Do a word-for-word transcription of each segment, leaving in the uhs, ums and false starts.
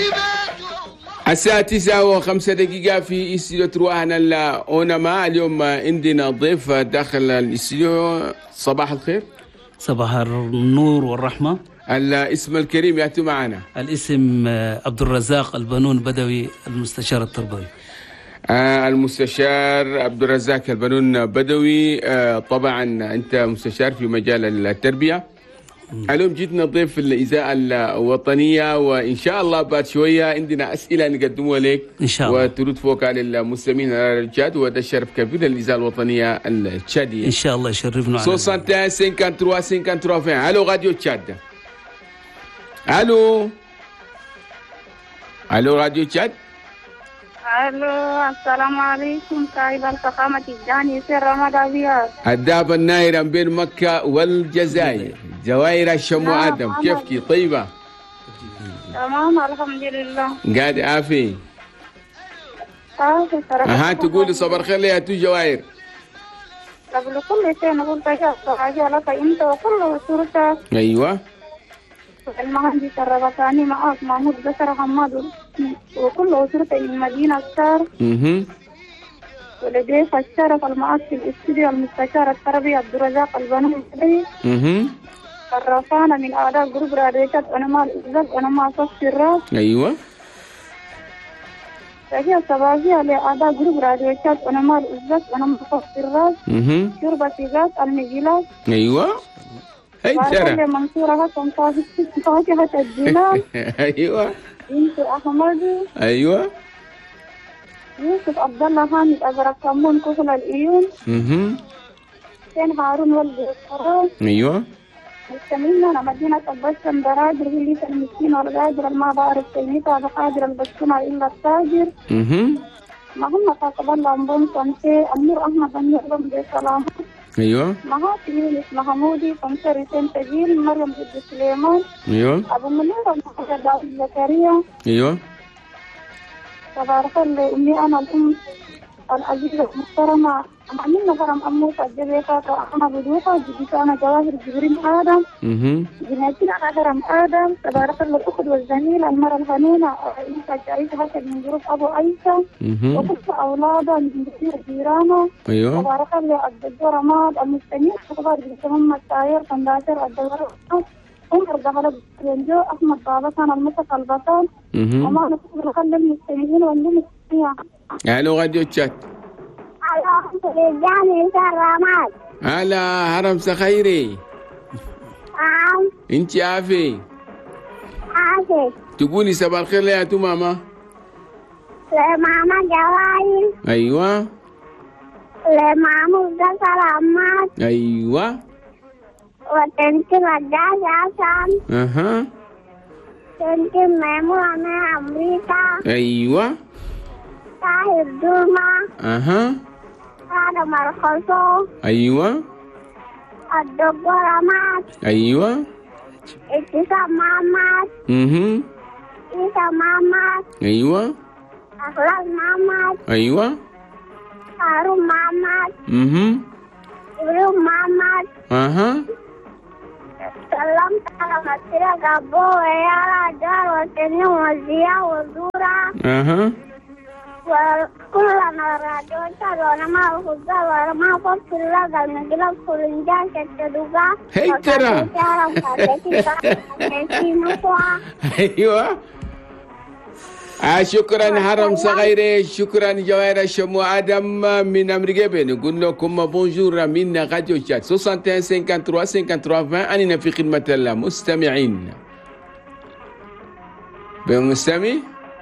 الساعة تسعة وخمسة دقيقة في استوديو تروحنا الأونما. اليوم عندنا ضيف داخل الاستوديو. صباح الخير. صباح النور والرحمة. الاسم الكريم يأتي معنا. الاسم عبد الرزاق البنون بدوي، المستشار التربوي. آه المستشار عبد الرزاق البنون بدوي. آه طبعا أنت مستشار في مجال التربية. اليوم جيتنا ضيف الإذاعة الوطنية، وإن شاء الله بعد شوية عندنا أسئلة نقدمها لك إن شاء الله، وترد فوق على المستمعين على الشات، وهذا الشرف كبير للإذاعة الوطنية التشادية. إن شاء الله يشرفنا. ستة وستين خمسة وخمسين فين. ألو راديو تشاد. ألو ألو راديو تشاد. الو السلام عليكم. صاحب الفخامة الجاني سر رمضان بيار الداب الناير بين مكة والجزائر، جواهر الشمو آدم. كيفك؟ طيبة؟ تمام الحمد لله. قاعد عافي؟ عافي صراحة. ها تقولي صبر الخير لي تو جواهر. قبل كل شيء نقول تشكر لك انت وكل اسرتك. ايوه. المهندس الربطاني معك محمود بشر حماد وكل أسرته من مدينة ستار. اها. ولديك الشرف المعاك في الاستوديو المستشار التربية عبد الرزاق البنون بدوي. اها. الرفانة من أعضاء جروب راديوشات أنماء الإزاز أنماء صف الراس. ايوه. تحية صباحية لأعضاء جروب راديوشات أنماء الإزاز أنماء صف الراس. اها. شربة سيغات المجيلات. ايوه. هاي ترى منصورة حسن فاكهة الجنان. ايوه. بنت أحمد. ايوه. يوسف عبد الله حامد أزرق كمون كفل الإيون. اها. حسين هارون ولد القرار. ايوه. مستمعينا مدينة البسم دراجر اللي المسكين والغادر ما بعرف كلمتها بقادر البسمة إلا التاجر. اها. محمد تقبل الله أمبون سمسي أمير أحمد النعم بسلام. ايوه. مهاتي يونس محمودي خمسة ريتين تجيل مريم بنت سليمان. ايوه. أبو منير محمد داود زكريا. ايوه. تبارك الله. أمي أنا الأم العزيزة المحترمة عملنا فرم أموت الجبيكة وأنا بدوقة جديك أنا جواهر جبرين آدم. اها. جناتنا أنا فرم آدم. تبارك الله الأخت والزميلة المرة الهنونة عيسى جعيسى حسن من جروب أبو عيسى. اها. وكل أولادها من كثير جيرانه. ايوه. تبارك الله الدكتور ماد المستمع أخبار محمد طاهر فنداتر الدكتور عمر دخل بنجو أحمد بابا كان المسك البطل. اها. وما نقول خلي المستمعين والمستمعين. الو راديو تشات. الحمد لله سلامات. هلا هرم سخيري. نعم. انت عافي؟ عافي. تقولي صباح الخير يا تو ماما. لماما جواهر. ايوه. لماما سلامات. ايوه. وتنتي مجاز عشان. اها. تنتي ميمونة أمريكا. ايوه. طاهر دوما. اها. هذا مرخصو. ايوه. الدكتور مات. ايوه. ابتسام محمد. اها. عيسى محمد. ايوه. أخلاق محمد. ايوه. هارون محمد. اها. إبراهيم محمد. اها. سلمت على مسيرك أبو ويالا جار وسنين وزيا وزورا. اها. وكلنا راديو ترى ما الخزا وما فصل لك نجلب فرنجان كتدوغا. هي ترى. ايوه. آه شكرا هرم صغيري. شكرا جواهر الشمو آدم من أمريكا. بنقول لكم بونجور من راديو شات ستة وستين خمسة وخمسين فين. أنا في خدمة المستمعين. بمستمع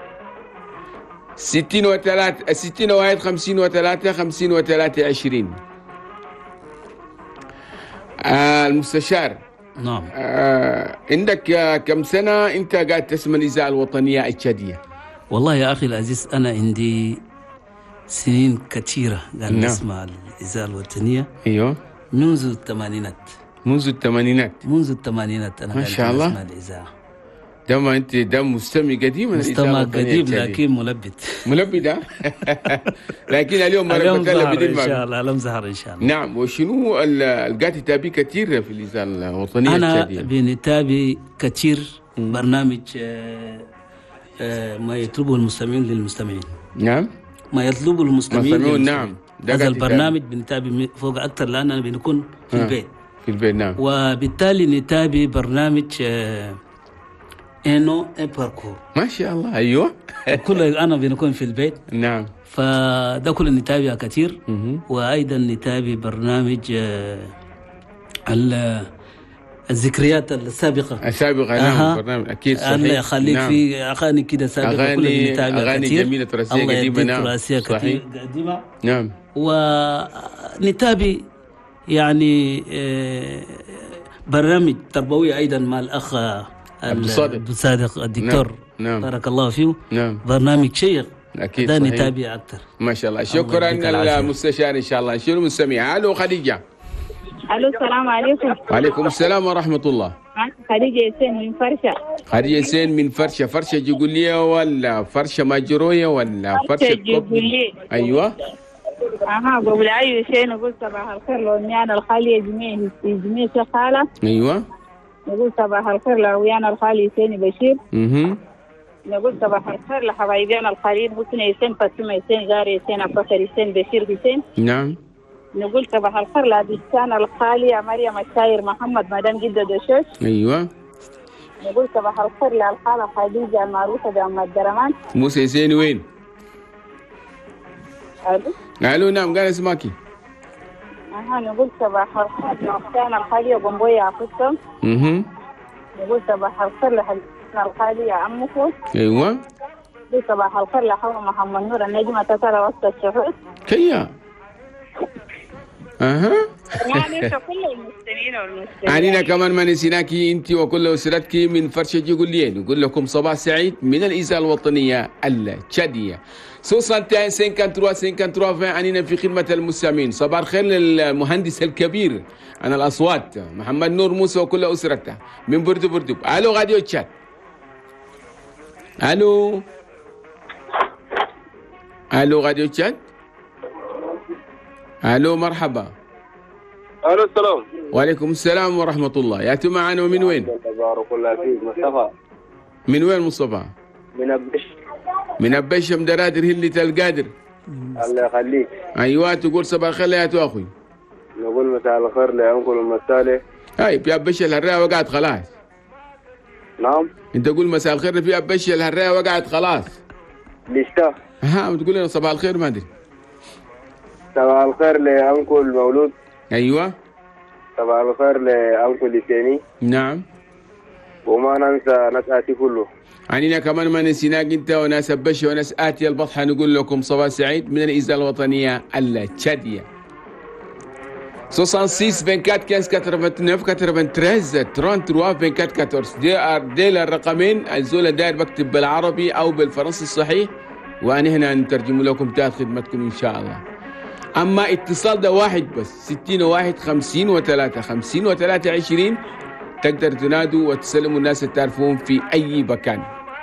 ستين وثلاثة ستين وواحد خمسين وثلاثة خمسين وثلاثة عشرين. آه المستشار. نعم. آه عندك آه كم سنة أنت قاعد تسمع الإذاعة الوطنية التشادية؟ والله يا أخي العزيز أنا عندي سنين كثيرة قاعد نعم. نسمع الإذاعة الوطنية. أيوه. منذ الثمانينات. منذ الثمانينات. منذ الثمانينات أنا ما قاعد شاء الله. أسمع الإذاعة. ده ما أنت ده مستمع قديم. مستمع قديم لكن ملبد. ملبد. لكن اليوم ما اليوم بتكلم ظهر بدين إن ما. شاء الله. اليوم ظهر إن شاء الله. نعم. وشنو القاعد تتابع كثير في الإذاعة الوطنية أنا التشادية؟ بنتابع كثير برنامج آه آه ما يطلبه المستمعين للمستمعين. نعم ما يطلبه المستمعين مستمعون. نعم هذا البرنامج بنتابع فوق أكثر لأننا بنكون في آه. البيت في البيت. نعم وبالتالي نتابع برنامج آه إنو إباركو ما شاء الله. أيوة كل أنا بنكون في البيت. نعم فده كل نتابع كثير. مهم. وأيضا نتابع برنامج آه ال- الذكريات السابقة السابقة. أها. نعم برنامج أكيد صحيح. الله يخليك نعم. في أغاني كده سابقة أغاني كلنا نتابع أغاني كثير. جميلة تراثية الله قديمة. يديك نعم تراثية صحيح. كثير قديمة. نعم ونتابع يعني آه، برامج تربوي أيضا مع الأخ عبد الصادق. عبد الصادق الدكتور. نعم. بارك الله فيه. نعم برنامج شيق أكيد ده صحيح. نتابع أكثر. ما شاء الله. الله شكرا يديك العافية. المستشار. إن شاء الله. شنو المستمع؟ ألو خديجة. الو السلام عليكم. وعليكم السلام ورحمة الله. خديجه ياسين من فرشه. خديجة حسين من فرشة. فرشة جيجولية ولا فرشة ماجروية ولا فرشة فرشة كوب؟ جيجولية. أيوة اها قبل اي شيء نقول صباح الخير لويانا الخالي جميع جميع شغاله. أيوة نقول صباح الخير لويانا الخالي حسين بشير. مهم. نقول صباح الخير لحبايبنا الخاليين حسين حسين فاطمه حسين جاري حسين ابو بكر حسين بشير حسين. نعم نقول صباح الخير لأبيستان الخالية مريم الشاير محمد مدام جدة دشوش. أيوة نقول صباح الخير للخالة خديجة المعروفة بأم الدرمان. موسى حسين وين؟ ألو ألو نعم قال اسمعكي. أها نقول صباح الخير لأختنا الخالية بمبوية عقدتم. مهم. نقول صباح الخير لحجتنا الخالية عمكم. أيوة نقول صباح الخير لحوم محمد نور النجمة تترى وسط الشهود. كيا أها يعني كل المستمعين والمستمعين. علينا كمان ما نسيناكي انت وكل اسرتك من فرشه جيجوليه. نقول لكم صباح سعيد من الاذاعه الوطنيه التشاديه. ستة وستين خمسة وثلاثين خمسة وثلاثين عنينا في خدمه المستمعين. صباح الخير للمهندس الكبير عن الاصوات محمد نور موسى وكل اسرته من بردو بردو. الو راديو تشات. الو الو راديو تشات. الو مرحبا. الو السلام. وعليكم السلام ورحمة الله. ياتوا معنا ومن وين؟ تبارك الله فيك. مصطفى. من وين مصطفى؟ من أبش. من أبش مدرادر هلة القادر. الله يخليك. أيوة تقول صباح الخير يا تو أخوي. نقول مساء الخير لأنكل المسالة. هاي في أبش الهراء وقعت خلاص. نعم. أنت تقول مساء الخير في أبش الهراء وقعت خلاص. ليشتا. ها بتقول لنا صباح الخير ما أدري. صباح الخير لأنكل مولود. أيوة. صباح الخير لأنكل الثاني. نعم. وما ننسى ناس آتي كله. عنينا كمان ما نسيناك أنت وناس أبش وناس آتي البطحة. نقول لكم صباح سعيد من الإذاعة الوطنية التشادية. soixante-six vingt-quatre quinze quatre-vingt-neuf quatre-vingt-treize trente-trois vingt-quatre quatorze. دي ديل الرقمين. الزول داير بكتب بالعربي أو بالفرنسي الصحيح وأنا هنا نترجم لكم تحت خدمتكم إن شاء الله. أما اتصال ده واحد بس ستين واحد خمسين وثلاثة خمسين وثلاثة عشرين. تقدر تنادوا وتسلموا الناس اللي تعرفون في أي مكان.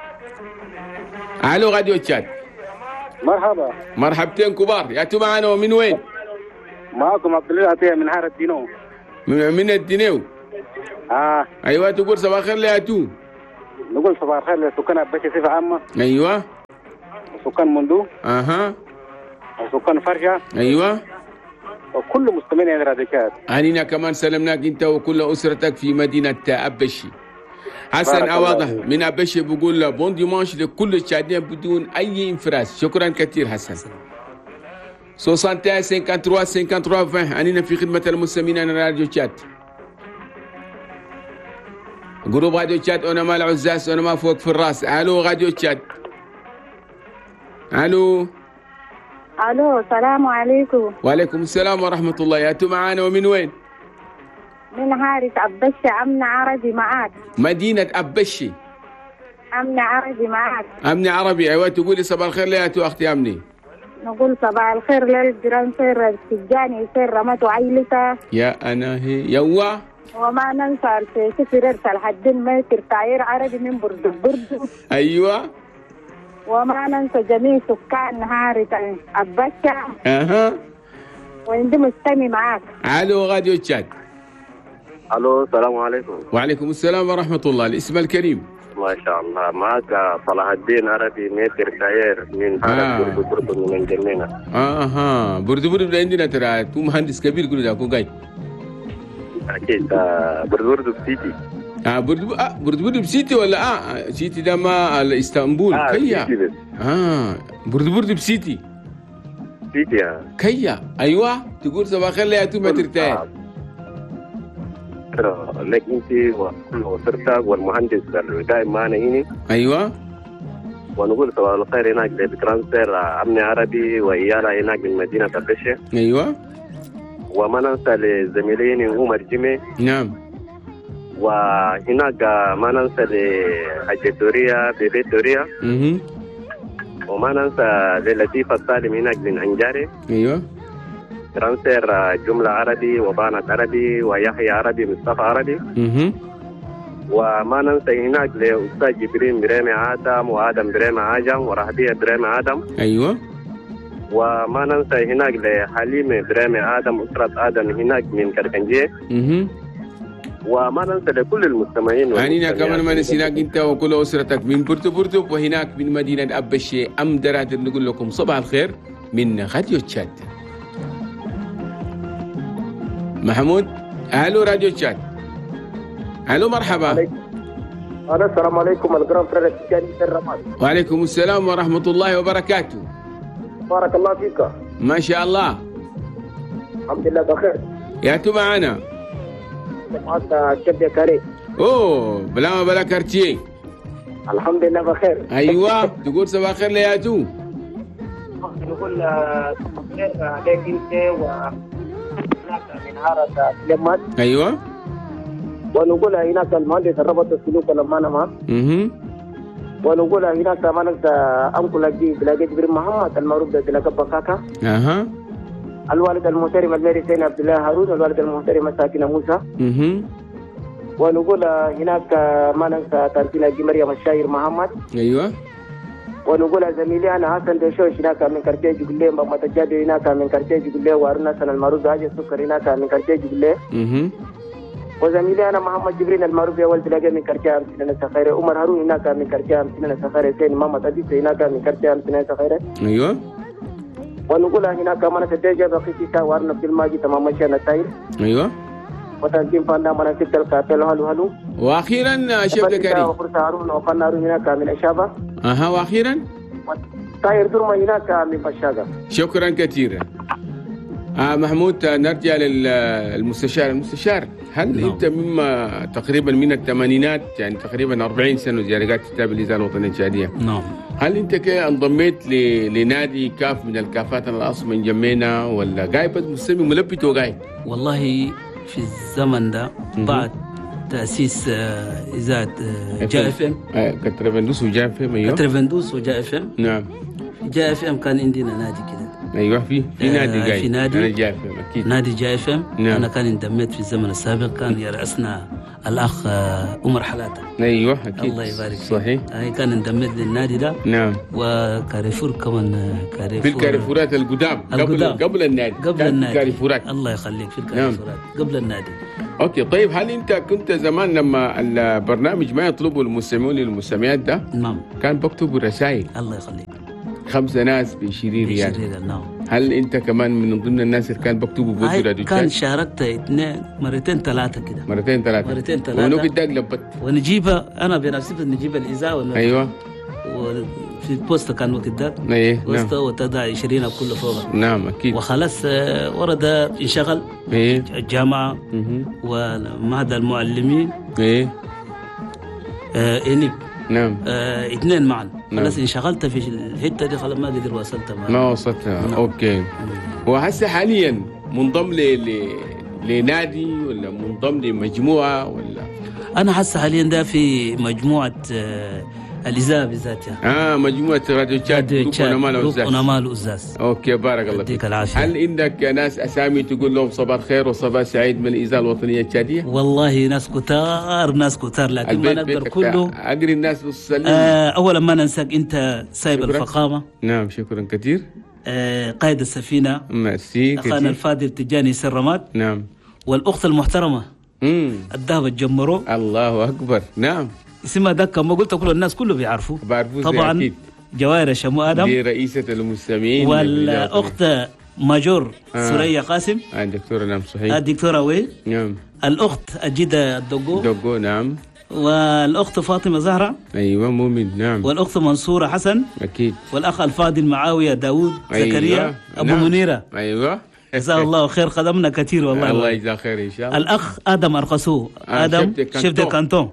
ألو راديو تشات. مرحبا. مرحبتين كبار. ياتوا معنا ومن وين؟ معكم عبد الله عطية من حارة دينو. من من الدنيو. آه. أيوة تقول صباح الخير لياتوا. نقول صباح الخير لسكان أبش صفة عامة. أيوة. وسكان مندو. أها. وسكان فرشة. أيوة. وكل مستمعين الراديكات. علينا كمان سلمناك أنت وكل أسرتك في مدينة أبشي. حسن أواضح من أبشي بقول بون ديمانش لكل الشادين بدون أي انفراس. شكرا كثير حسن. soixante et un cinquante-trois cinquante-trois vingt. علينا في خدمة المستمعين أنا راديو تشات. جروب راديو تشات أنا ما العزاز أنا ما فوق في الراس. ألو راديو تشات. ألو. الو السلام عليكم. وعليكم السلام ورحمة الله. ياتوا معانا ومن وين؟ من حارس أبش أمن عربي معاك. مدينة أبشي. أمن عربي معاك. أمني عربي. أيوة تقولي صباح الخير لياتوا أختي أمني. نقول صباح الخير للجيران سير السجاني سير رمت وعيلته. يا أنا هي يوا. وما ننسى السفر ارسل حدين متر طاير عربي من برد برد. أيوة. وما ننسى جميع سكان حارة أبشة. أها. وعندي مستمع معاك. ألو راديو تشات. الو السلام عليكم. وعليكم السلام ورحمة الله. الاسم الكريم. ما شاء الله. معك صلاح الدين عربي متر ساير من آه. برضو برضو من الجنينة. اها برضو برضو عندنا ترى تو مهندس كبير كله اكون جاي. أكيد برضو برضو بسيتي. اه برضو آه برضو برضو بسيتي ولا اه سيتي ده ما اسطنبول آه كيا. سيتي بس. اه برضو برضو بسيتي. سيتي آه. كيا ايوه تقول صباح الخير يا تو متر تاي. لك انت واسرتك والمهندس الدائم معنا هنا. ايوه ونقول صباح الخير هناك لترانسفير امني عربي وايالا هناك من مدينه البشه. ايوه وما ننسى لزميلين عمر جيمي. نعم. وهناك ما ننسى لحاجة دوريا بيبي دوريا. اها وما ننسى للطيفة السالم هناك من انجاري. ايوه ترانسفير جملة عربي وبانت عربي ويحيى عربي مصطفى عربي. اها وما ننسى هناك لأستاذ جبرين بريمي آدم وآدم بريمي آجم ورهبية بريمي آدم. ايوه وما ننسى هناك لحليمة بريمي آدم أسرة آدم هناك من كركنجي. اها وما ننسى لكل المستمعين. أنا كمان ما نسيناك أنت وكل أسرتك من بورتو بورتو وهناك من مدينة أبشي أم درادر نقول لكم صباح الخير من راديو تشاد. محمود ألو راديو تشاد. ألو مرحبا. أنا السلام عليكم الجرام فرد التجاني الرماد. وعليكم السلام ورحمة الله وبركاته. بارك الله فيك. ما شاء الله. الحمد لله بخير. يا تو معنا. معك شبه كاري. أوه بلا ما بلا كارتيه. الحمد لله بخير. أيوة تقول صباح الخير يا تو. نقول صباح الخير عليك أنت و من هارة سليمان. أيوة. ونقول هناك المهندس الربط السلوك لما نما. اها. ونقول هناك ما ننسى أنكل الجي بلاقي جبريل محمد المعروف بلاقي بكاكا. أها. الوالد المحترم الميري سين عبد الله هارون الوالد المحترم ساكن موسى. اها. ونقول هناك ما ننسى تركينا جي مريم الشاير محمد. أيوة. ونقول زميلي أنا حسن دشوش هناك من كارتيه جبلة محمد الجادي هناك من كارتيه جبلة وارنا سن المعروف هاجي السكر هناك من كارتيه جبلة. اها. وزميلي أنا محمد جبرين المعروف يا ولد لاقي من كارتيه أمسنا سخيرة عمر هارون هناك من كارتيه أمسنا سخيرة سين محمد أديس هناك من كارتيه أمسنا سخيرة. أيوة. ونقول هناك كمان سديجة بقيسة وارنا في الماجي تمام مشينا ساير. أيوة. وتنظيم فانا مناسب الكابل هلو هلو. وأخيرا شيخ كريم. وفرس هارون وفنا هارون هناك من أشابة. أها وأخيرا. ساير درما هناك من بشاقة. شكرا كثيرا. آه محمود نرجع للمستشار. المستشار هل نعم. أنت مما تقريبا من الثمانينات يعني تقريبا أربعين سنة جارقات تتابع الإذاعة الوطنية الشهرية. نعم. هل أنت كده انضميت ل... لنادي كاف من الكافات الأصل من جمينا ولا جاي بس مستمع ملبت وجاي؟ والله في الزمن ده بعد تأسيس إذاعة جا اف ام. كترفندوس وجا اف ام. أيوه كترفندوس وجا اف ام. نعم. جا اف ام كان عندنا نادي كده. ايوه في في نادي جاي. في نادي أنا جا اف ام اكيد. نادي جا اف ام. نعم. انا كان اندمجت في الزمن السابق كان يرأسنا الاخ عمر حلاته. ايوه اكيد. الله يبارك فيك. صحيح. هاي كان اندمجت للنادي ده. نعم. وكاريفور كمان كاريفور. في الكاريفورات القدام قبل قبل النادي. قبل النادي. الكاريفورات. الله يخليك في الكاريفورات. نعم. قبل النادي. اوكي طيب هل انت كنت زمان لما البرنامج ما يطلبوا المستمعون المستمعات ده؟ نعم. كان بكتبوا رسائل. الله يخليك. خمسة ناس ب عشرين ريال. عشرين ريال نعم. هل انت كمان من ضمن الناس اللي كان بكتبوا بودو راديو كان شاركت اثنين مرتين ثلاثة كده. مرتين ثلاثة. مرتين ثلاثة. ونو بدك لبت. ونجيبها انا بنفسي نجيب الاذاعة. ايوه. وفي البوسطة كان وقت ذاك. ايه نعم. وتدع عشرين كله فوق. نعم اكيد. وخلاص ورد انشغل. ايه. الجامعة. ومعهد المعلمين. ايه. آه انيب. نعم. آه اثنين معا. نعم. خلاص انشغلت في الحتة دي خلاص ما قدر وصلت معا. ما وصلت. نعم. اوكي. وهسه حاليا منضم ل ل لنادي ولا منضم لمجموعة ولا؟ أنا هسه حاليا ده في مجموعة آه الإذاعة بذاتها. اه مجموعة راديو تشاد. راديو تشاد. جروب أنامال أوزاز. اوكي بارك الله فيك. العافية. هل عندك ناس اسامي تقول لهم صباح الخير وصباح سعيد من الإذاعة الوطنية التشادية؟ والله ناس كتار ناس كتار لكن ما نقدر كله. اقري الناس والسلام. آه اولا ما ننساك انت سايب شكرا. الفخامة. نعم شكرا كثير. آه قائد السفينة. ميرسي اخانا الفاضل تجاني سرمات. نعم. والاخت المحترمة امم الذهب الجمرو. الله اكبر. نعم. اسمها دكة، ما قلت كل الناس كله بيعرفوه بعرفوه طبعا. أكيد. جواهر شمو آدم دي رئيسة المستمعين. والأخت ماجور آه. سوريا قاسم. آه دكتورة نعم صحيح. الدكتورة وي. نعم. الأخت أجيدة الدقو. دقو نعم. والأخت فاطمة زهرة. أيوة مؤمن نعم. والأخت منصورة حسن. أكيد. والأخ الفاضل معاوية داود أيوة. زكريا أبو نعم. منيرة. أيوة. جزاه الله خير، خدمنا كثير والله. الله يجزاه خير إن شاء الله. الأخ آدم أرقصو. آه آدم شيف دي كانتون.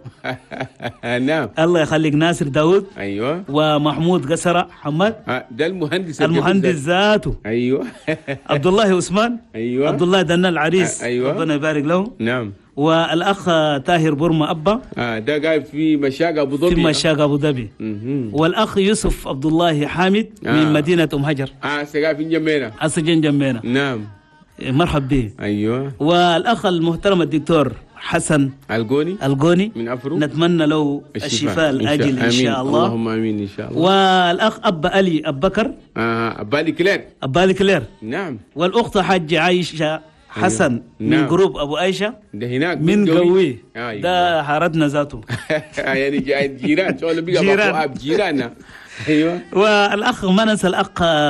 نعم. الله يخليك. ناصر داود. أيوة. ومحمود قسرة محمد. آه ده المهندس. المهندس ذاته. أيوة. عبد الله عثمان. أيوة. عبد الله دنا العريس. آه أيوة. ربنا يبارك له. نعم. والأخ طاهر برما أبا. آه ده قاعد في مشاق أبو ظبي. في مشاق أبو ظبي. والأخ يوسف عبد الله حامد آه. من مدينة أم هجر. آه سقاف في جنبنا. أسجن جنبنا. نعم. مرحب به. أيوة. والأخ المحترم الدكتور حسن القوني القوني من أفرو، نتمنى له الشفاء الآجل إن شاء الله. اللهم آمين إن شاء الله. والأخ أبا علي أبو بكر. آه أبالي كلير. أبالي كلير. نعم. والأخت حاج عايشة حسن. أيوة. من نعم. جروب أبو عائشة. ده هناك من قوي. أيوة. ده حارتنا ذاته. يعني جيران شو اللي بيجا جيران جيراننا. ايوه. والاخ ما ننسى الاخ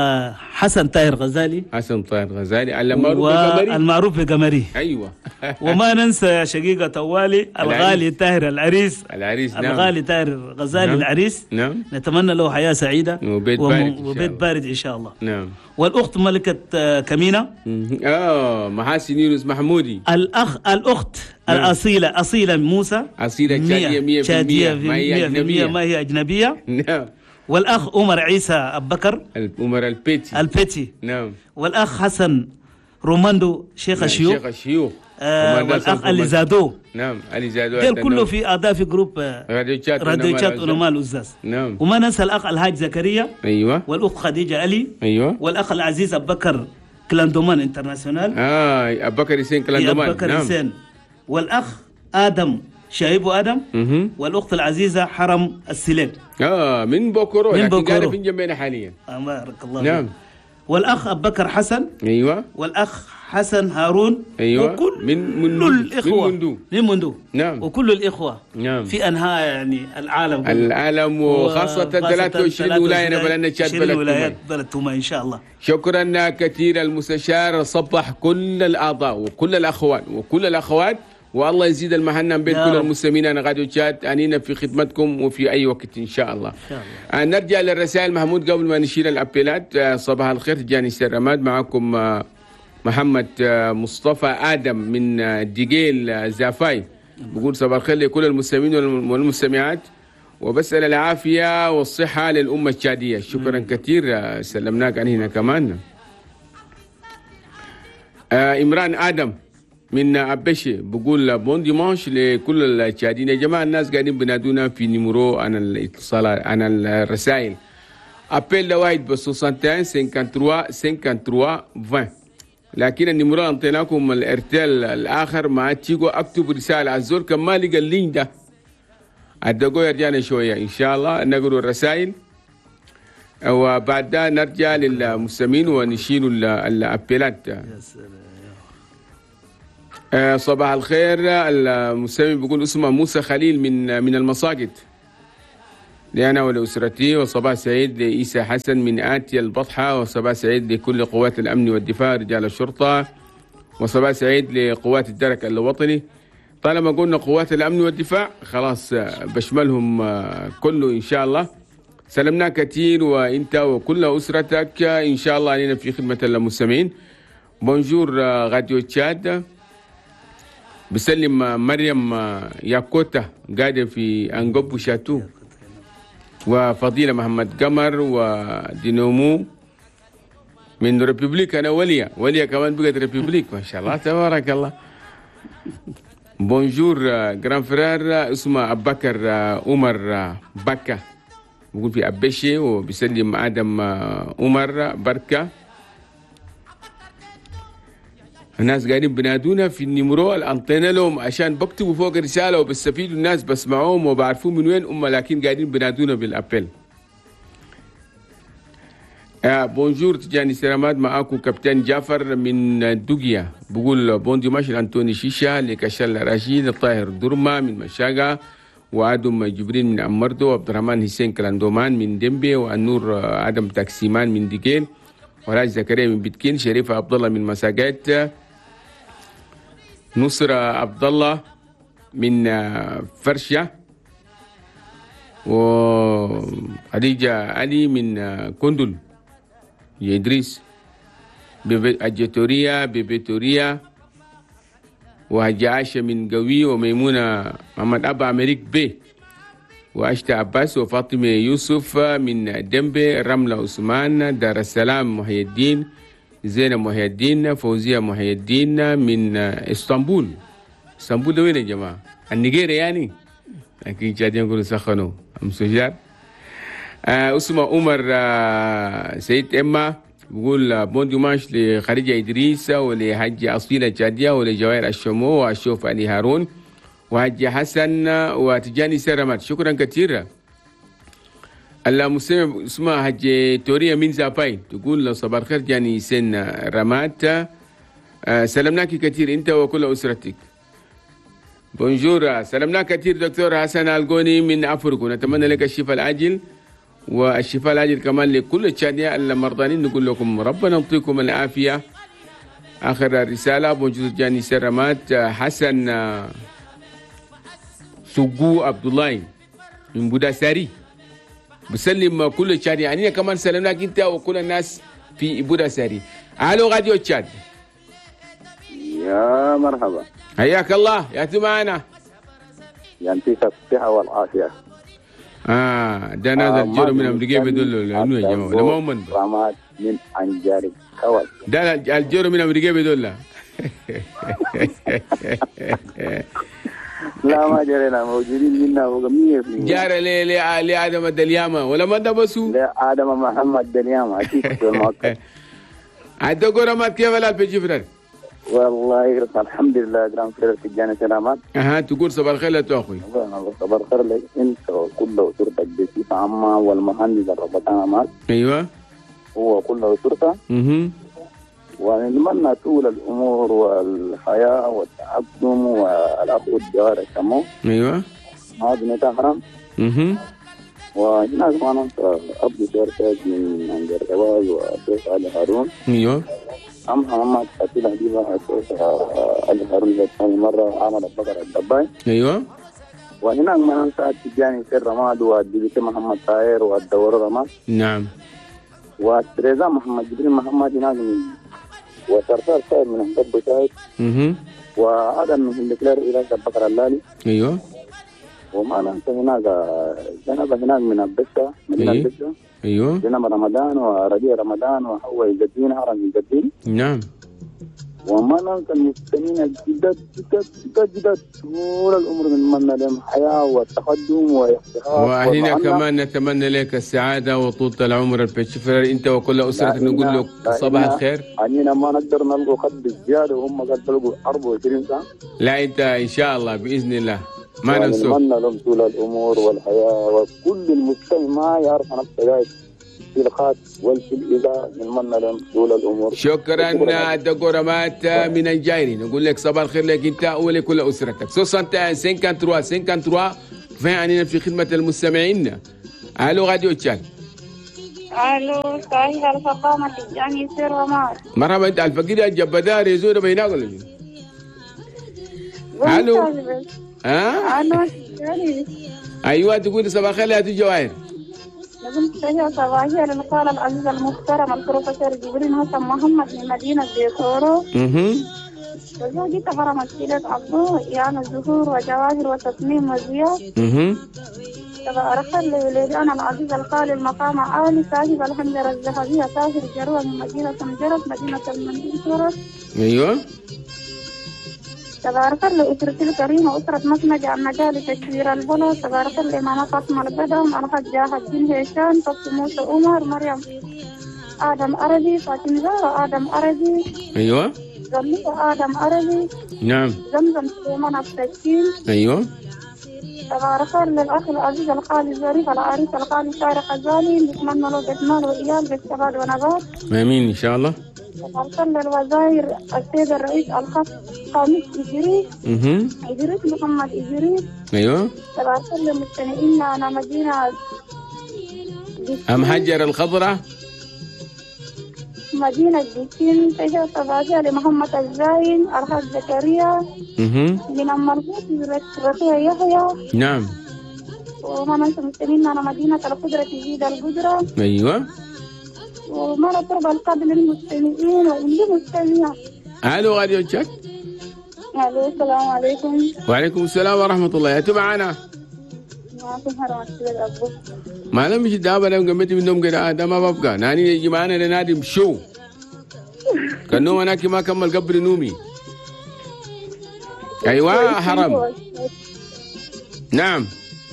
حسن طاهر غزالي. حسن طاهر غزالي المعروف بقمري. المعروف بقمري. ايوه. وما ننسى شقيقة طوالي الغالي طاهر العريس. العريس نعم. الغالي طاهر غزالي نعم. العريس. نعم. نتمنى له حياة سعيدة وبيت وم... بارد وبيت بارد ان شاء الله. نعم. والاخت ملكة كمينة. اه محاسن يونس محمودي. الاخ الاخت نعم. الاصيلة اصيلة موسى. اصيلة شادية مية بالمية ما هي اجنبية. ما هي اجنبية. نعم. والأخ عمر عيسى أبو بكر. عمر البيتي. البيتي. نعم. والأخ حسن روماندو شيخ الشيوخ. شيخ الشيوخ. آه والأخ علي زادو. نعم علي زادو. ديل كله في أعضاء في جروب راديو تشات راديو تشات ونمال الأزاز. نعم. وما ننسى الأخ الحاج زكريا. أيوة. والأخت خديجة علي. أيوة. والأخ العزيز أبو بكر كلاندومان انترناسيونال. آه أبو بكر حسين كلاندومان. أبو بكر حسين. نعم. والأخ آدم شايبو آدم. مه. والأخت العزيزة حرم السليم. آه من بوكورو. من لكن بوكورو. قاعدة في جنبنا حاليا. بارك الله. نعم. والأخ أبو بكر حسن. أيوة. والأخ حسن هارون. أيوة. وكل من من الإخوة من مندو. من مندو. نعم. وكل الإخوة. نعم. في أنحاء يعني العالم. العالم وخاصة ثلاثة وعشرين ولاية بلدنا تشاد بلد ولايات بلد توما إن شاء الله. شكرا كثير المستشار صبح كل الأعضاء وكل الأخوان وكل الأخوات، والله يزيد المحنة بين كل المسلمين. أنا غادي تشاد أنينا في خدمتكم وفي أي وقت إن شاء الله. إن شاء الله. نرجع للرسائل محمود قبل ما نشيل الأبيلات. صباح الخير جاني الرماد، معكم محمد مصطفى آدم من ديجيل زافاي، بقول صباح الخير لكل المسلمين والمستمعات، وبسأل العافية والصحة للأمة التشادية. شكرا كثير سلمناك عن هنا كمان. آه إمران آدم من أبشي بقول بون ديمانش لكل التشاديين. يا جماعة الناس قاعدين بنادونا في نيمورو عن الاتصالات عن الرسائل. أبيل لواحد بس واحد وستين خمسة وخمسين خمسة وخمسين عشرين، لكن النيمورو أعطيناكم الارتيل الآخر ما تيجوا أكتب رسالة الزول كان ما لقى اللين ده أدقوا يرجعنا شوية إن شاء الله نقرأ الرسائل، وبعد ده نرجع للمستمعين ونشيل الأبيلات. آه صباح الخير. المستمع بيقول اسمه موسى خليل من من المساقط لأنا ولأسرتي، وصباح سعيد لإيسى حسن من آتي البطحة، وصباح سعيد لكل قوات الأمن والدفاع رجال الشرطة، وصباح سعيد لقوات الدرك الوطني. طالما قلنا قوات الأمن والدفاع خلاص بشملهم كله إن شاء الله. سلمناك كثير وإنت وكل أسرتك إن شاء الله علينا في خدمة المستمعين. بونجور راديو تشاد. بسلم مريم ياكوتا قاعدة في أنقب وشاتو، وفضيلة محمد قمر ودينومو من ريبوبليك. أنا وليا وليا كمان بقت ريبوبليك ما شاء الله تبارك الله. بونجور جران فرير اسمه أبو بكر عمر بكا بقول في أبشي، وبسلم آدم عمر بركة. الناس قاعدين بنادونا في النيمرو الانطينا لهم عشان بكتبوا فوق رساله وبستفيدوا الناس بسمعوهم وبعرفوا من وين هم، لكن قاعدين بنادونا بالابل. آه بونجور تجاني سلامات، معاكم كابتن جعفر من دوغيا بقول بون ديماش لانتوني شيشا لكشال رشيد الطاهر درما من مشاقة، وآدم جبرين من أمردو، وعبد الرحمن حسين كلاندومان من دمبي، والنور آدم تاكسيمان من ديكين، وراج زكريا من بتكين، شريف عبد الله من مساقات، نصر عبد الله من فرشة، وخديجة علي من كندل يا إدريس، أجيتوريا بيبيتوريا، وهجة عاشة من قوي، وميمونة محمد أبا أمريك بي، وأشتا عباس، وفاطمة يوسف من دمبي، رملة عثمان، دار السلام محي الدين، زينب محي الدين، فوزية محي الدين من اسطنبول. اسطنبول ده وين يا جماعة؟ النيجيريا يعني؟ لكن جادين يقولوا سخنوا أم سجار. آه اسمه عمر آه سيد إما بقول بون ديماش لخديجة إدريس، ولحج أصيلة جادية، ولجواهر الشمو، وأشوف علي هارون، وحج حسن، وتجاني سرمات. شكرا كثيرا. المسلم اسمها حج توريا من زاباي، تقول صباح الخير جاني سن رمات. آه سلمناك كثير أنت وكل أسرتك. بونجور، سلمناك كثير دكتور حسن الغوني من أفريقيا، نتمنى لك الشفاء العاجل، والشفاء العاجل كمان لكل الشادية المرضانين. نقول لكم ربنا يعطيكم العافية. آخر رسالة بونجور جاني سرمات. حسن سوقو عبد الله من بوداساري بسلم كل الشادية، يعني كمان سلمناك أنت وكل الناس في بوداساري. ألو راديو تشاد. يا مرحبا، حياك الله، يأتي معنا. ينتيك الصحة والعافية. آه ده نازل الجيرو من أمريكا بدول لأنه يا جماعة لما هم من رمات من أنجاري كوال. ده الجيرو من أمريكا بدول لا. لا ما جرينا، موجودين منا وجميع في جار لي لي لي آدم الدليامة ولا ما دبسوا؟ لا آدم محمد دليامة أكيد في الموقع. عدو قرامات كيف لا بتجفرر؟ والله الحمد لله جرام خير في الجنة سلامات. أها تقول صباح الخير لتو أخوي. صباح الخير لك أنت وكل أسرتك بصفة عامة، والمهندس الربطان معك. أيوة. هو كل أسرته. اها. ونتمنى طول الأمور والحياة والتقدم والأخوة الجوار الشمو. أيوة. هذا نتاحرم. اها. وهناك ما ننسى أبو شركات من أنجر جواز وأشوف علي هارون. أيوة. أم محمد حسين حبيبة أشوف علي هارون لثاني مرة عمل البقرة الدباي. أيوة. وهناك ما ننسى تجاني سير رماد والدبيت محمد طاهر والدور رماد. نعم. وتريزا محمد جبريل محمد هناك وصرصار سائر من أحمد بشايد. اها. وهذا من هندكلير إلى البقرة اللالي. أيوة. وما ننسى هناك جنب هناك من البشة مدينة أيه. البشة. أيوة. جنب رمضان وربيع رمضان وهو يجدين هرم يجدين. نعم. وما ننسى المستمعين الجدد جدد جدد جدد طول الأمر من من لهم حياة والتقدم والافتخار. وأهلنا كمان نتمنى لك السعادة وطولة العمر البشفرر أنت وكل أسرتك. نقول لك صباح الخير. أنينا ما نقدر نلقوا خد الزيادة وهم قد تلقوا أربعة وعشرين ساعة. لا أنت إن شاء الله بإذن الله ما ننسوك. نتمنى لهم طول الأمور والحياة، وكل المجتمع يعرف نفسه في الخاص والفي الإذاعة نتمنى لهم طول الأمور. شكرا دكورامات من الجايري. نقول لك صباح الخير لك أنت ولكل أسرتك. ستة وخمسين ثلاثة وخمسين ثلاثة فين في خدمة المستمعين. ألو راديو تشاد. الو صحيح الفقامة تجاني سير رماد. مرحبا أنت الفقير الجبدار يزور بيناك ولا شنو؟ الو. ها؟ الو ايوه تقول صباح الخير يا جواهر. نقول تحية صباحية للقال العزيز المحترم البروفيسور جبريل حسن محمد من مدينة بيكورو. اها. وزوجي تبرع مسيرة عبدو يعني الزهور وجواهر وتصميم وزياد. اها. تبارك لولدنا العزيز القال المقام عالي صاحب الحنجرة الذهبية طاهر جروة من مدينة مجرد مدينة المنديل سورة. ايوه. تبارك لأسرتي الكريمة أسرة مسمج النجاة لتشوير البلد. تبارك لإمامة فاطمة البدم الحاج جاه الدين هيشان فاطمة موسى عمر مريم آدم عربي فاطمة زهرة آدم عربي. ايوه. زميلة آدم عربي. نعم. زمزم سليمان التشكيل. ايوه. تبارك للأخ العزيز الخالي الظريف العريس الخالي شارق الزالي نتمنى له بإكمال وإيال بالشباب ونبات. امين ان شاء الله. أرسل الوزير السيد الرئيس الخاص خامس إدريس اها إدريس محمد إدريس. ايوه. أرسل للمستمعين أنا مدينة ام حجر الخضراء مدينة جيتين. تجاه تبادية لمحمد الزاين الحاج زكريا اها من المربوط رفيع يحيى. نعم. وما ننسى المستمعين أنا مدينة القدرة تزيد القدرة. ايوه. وما نطلب القبل للمستمعين وللمستمعين. الو راديو تشات. الو السلام عليكم. وعليكم السلام ورحمة الله. يا معنا معكم هرم الأبو. ما لم يجي دابا انا قمت من النوم كده هذا ما ببقى ناني يجي معنا لنادي شو كان نوم انا ما كمل قبل نومي. ايوه حرام. نعم.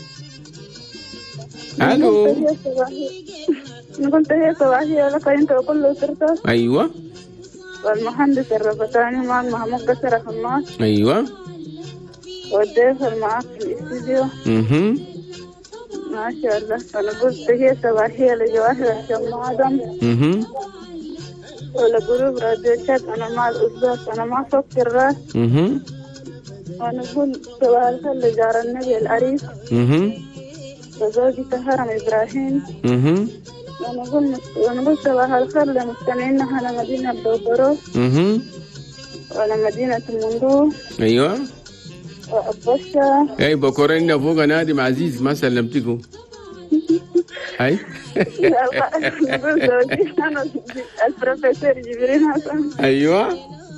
الو. نقول تحية صباحية لك أنت وكل أسرتك. ايوه. والمهندس الربطاني مع محمود قصر حماس. ايوه. والضيف المعاك في الاستديو. اها ما شاء الله. ونقول تحية صباحية لجواهر الشم آدم. اها ولجروب راديو شات أنا مع الأسبوع أنا مع صوت الراس. اها ونقول صباح الخير لجار النبي العريس. اها وزوجي هرم إبراهيم. اها ونقول ونقول صباح الخير لمستمعينا على مدينة بوبروس. اها وعلى مدينة المندوب. ايوه. وأبوشا. اي بكورينا فوق نادم عزيز ما سلمتكم. هاي. نقول زوجي أنا البروفيسور جبرين حسن. ايوه.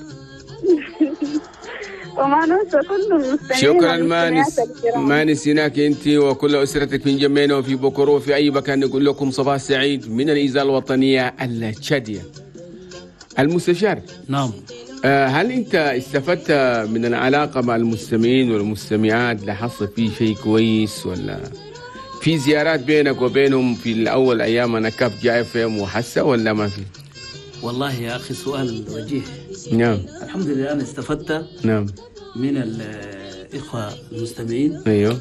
وما ننسى كل المستمعين. شكرا ما نس... ما نسيناك انت وكل اسرتك من جمينا وفي بكرو وفي اي مكان. نقول لكم صباح سعيد من الاذاعه الوطنيه التشاديه. المستشار. نعم. آه هل انت استفدت من العلاقه مع المستمعين والمستمعات؟ لاحظت في شيء كويس ولا في زيارات بينك وبينهم في الاول ايام انا كاف جاي فيهم وحسه ولا ما في؟ والله يا اخي سؤال وجيه. نعم. الحمد لله انا استفدت نعم من الاخوه المستمعين. ايوه.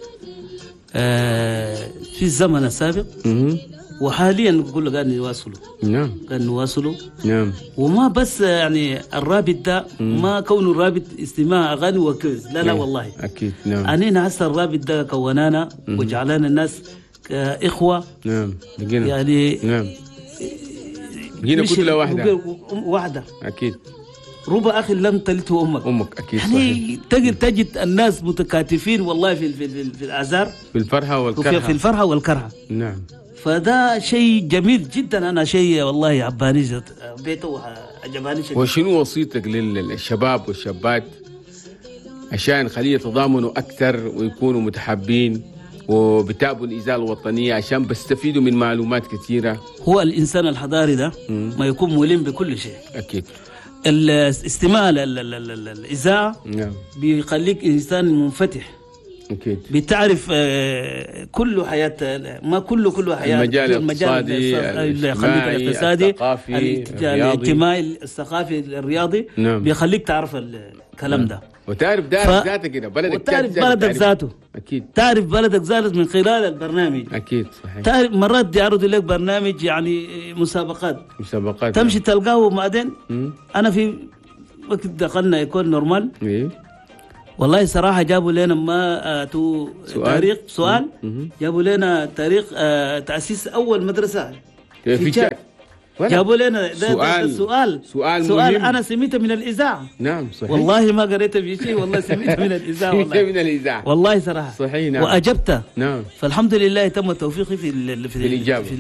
آه في الزمن السابق اها وحاليا نقول له قاعد نواصلوا. نعم قاعد نواصلوا. نعم. وما بس يعني الرابط ده ما كونه رابط استماع اغاني وكذا لا لا والله اكيد. نعم. انينا هسه الرابط ده كونانا وجعلنا الناس كاخوه. نعم لقينا. يعني نعم لقينا كتله واحده. واحده اكيد. ربع اخي لم تلته امك. امك اكيد. يعني تقدر تجد الناس متكاتفين والله في في في, في الاعذار في الفرحه والكرهه. في الفرحه والكرهه. نعم. فده شيء جميل جدا. انا شيء والله عباني بيته عجباني شيء. وشنو وصيتك للشباب والشابات عشان خليه يتضامنوا اكثر ويكونوا متحابين وبتابعوا الاذاعه الوطنيه عشان بيستفيدوا من معلومات كثيره؟ هو الانسان الحضاري ده ما يكون ملم بكل شيء. اكيد. الاستماع للاذاعه نعم بيخليك انسان منفتح. اكيد. بتعرف كل حياه ما كله كله حياه. المجال الاقتصادي الاجتماعي الثقافي الاجتماعي الثقافي الرياضي. نعم. بيخليك تعرف الكلام ده وتعرف دارك ف... ذاتك كده بلدك. وتعرف بلدك ذاته. اكيد. تعرف بلدك ذاته من خلال البرنامج. اكيد صحيح. تعرف مرات يعرضوا لك برنامج يعني مسابقات مسابقات تمشي يعني. تلقاه وبعدين انا في وقت دخلنا يكون نورمال. ايه والله صراحة جابوا لنا ما تو سؤال؟ تاريخ سؤال. مم. جابوا لنا تاريخ آه تأسيس أول مدرسة في, في تشاد. جابوا لنا ده سؤال. ده سؤال سؤال سؤال مهم. أنا سميته من الإذاعة. نعم صحيح. والله ما قريته في شيء والله سميته من الإذاعة. والله من الإذاعة والله صراحة صحيح. نعم. وأجبته. نعم. فالحمد لله تم توفيقي في, في, في الإجابة. في